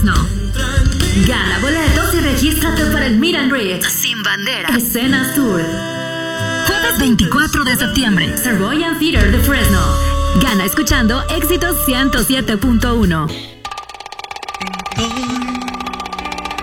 Fresno. Gana boletos y regístrate para el Meet and Greet Sin Bandera, Escena Sur. Jueves 24 de septiembre, Savoyan Theater de Fresno. Gana escuchando Éxitos 107.1.